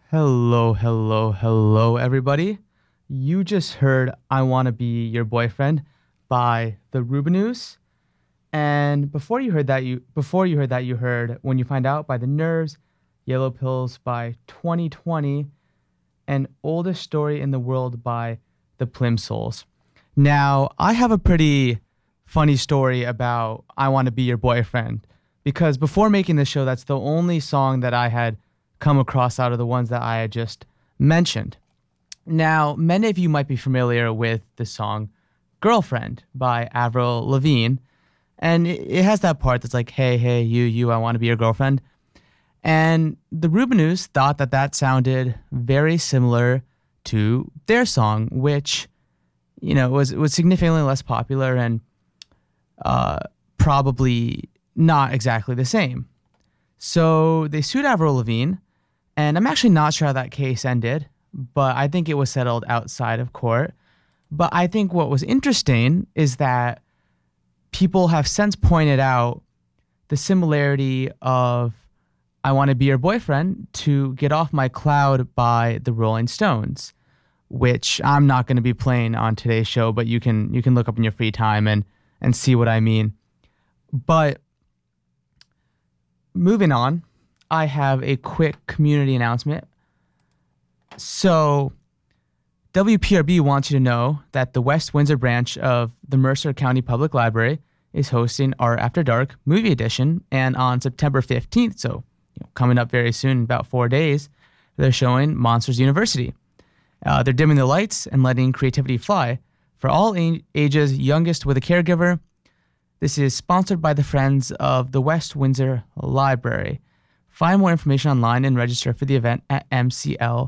Hello, hello, hello, everybody. You just heard I Want to Be Your Boyfriend by the Rubinoos. And before you heard that you heard When You Find Out by the Nerves, Yellow Pills by 2020, and Oldest Story in the World by the Plimsouls. Now, I have a pretty funny story about I Want to Be Your Boyfriend because before making this show, that's the only song that I had come across out of the ones that I had just mentioned. Now, many of you might be familiar with the song Girlfriend by Avril Lavigne, and it has that part that's like, hey, hey, you, I want to be your girlfriend. And the Rubinoos thought that that sounded very similar to their song, which, was significantly less popular and probably not exactly the same. So they sued Avril Lavigne, and I'm actually not sure how that case ended, but I think it was settled outside of court. But I think what was interesting is that people have since pointed out the similarity of I Want to Be Your Boyfriend to Get Off My Cloud by the Rolling Stones, which I'm not going to be playing on today's show, but you can look up in your free time and see what I mean. But moving on, I have a quick community announcement. So, WPRB wants you to know that the West Windsor branch of the Mercer County Public Library is hosting our After Dark movie edition, and on September 15th, so coming up very soon, in about 4 days, they're showing Monsters University. They're dimming the lights and letting creativity fly for all ages, youngest with a caregiver. This is sponsored by the Friends of the West Windsor Library. Find more information online and register for the event at mcl.org.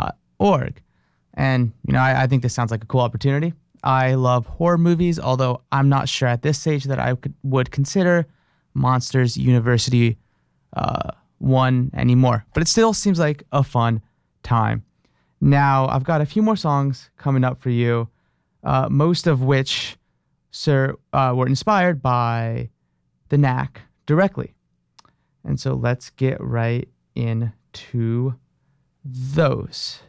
And, I think this sounds like a cool opportunity. I love horror movies, although I'm not sure at this stage that I would consider Monsters University one anymore. But it still seems like a fun time. Now, I've got a few more songs coming up for you, most of which were inspired by the Knack directly. And so let's get right into those.